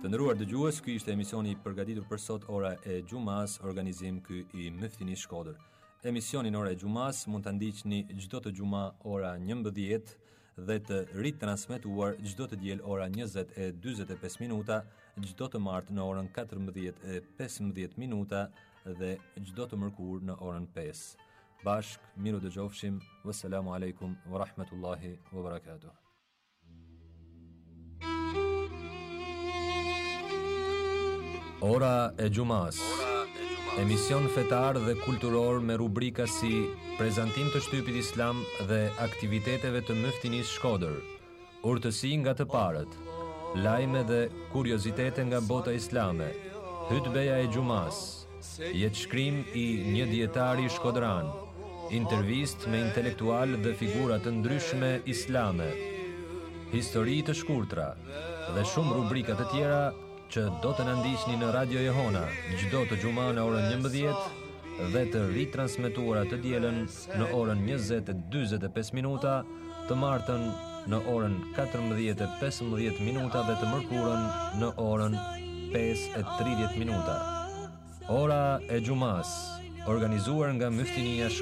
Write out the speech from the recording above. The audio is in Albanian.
Të nderuar dëgjues, ky ishte emisioni i përgatitur për sot, ora e xumas, organizim ky i Meftinisë Shkodër. Emisionin ora e xumas mund ta ndiqni çdo të xuma ora 11 dhe të ritransmetuar çdo të diel ora 20:45 minuta, çdo të martë në orën 14:15 minuta dhe çdo të mërkurë në orën 5. Bashk, miru dëgjofshim. Wassalamu alaikum wa rahmatullahi wa barakatuh. Ora e xumas. Emision fetar dhe kulturor me rubrika si prezantim të shtypit islam dhe aktiviteteve të Meftinisë Shkodër, urtësi nga të parët, lajme dhe kuriozitete nga bota islame, hutbeja e xumas, jetëshkrim i një dietari shkodran, intervist me intelektual dhe figura të ndryshme islame, histori të shkurtra dhe shumë rubrika të tjera që do të na ndiqni në Radio Jehona çdo të xuma në orën 11 dhe të ritransmetuara të dielën në orën 20:45 minuta, të martën në orën 14:15 minuta dhe të mërkurën në orën 5:30 minuta. Ora e xumas, organizuar nga Meftinia